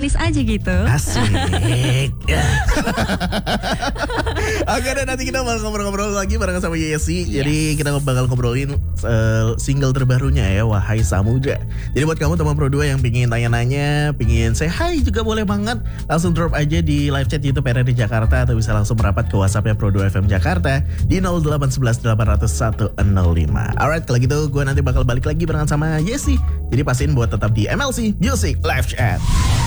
romantis aja gitu. Asik. Oke, dan nanti kita bakal ngobrol-ngobrol lagi bareng sama Yesi. Jadi kita bakal ngobrolin single terbarunya ya, Wahai Samudra. Jadi buat kamu teman Pro 2 yang pingin tanya-nanya, pingin say hi juga boleh banget. Langsung drop aja di live chat YouTube RRI Jakarta, atau bisa langsung merapat ke WhatsApp-nya Pro 2 FM Jakarta di 0811 800 105. Alright, kalau gitu gue nanti bakal balik lagi bareng sama Yesi. Jadi pastiin buat tetap di MLC Music Live Chat.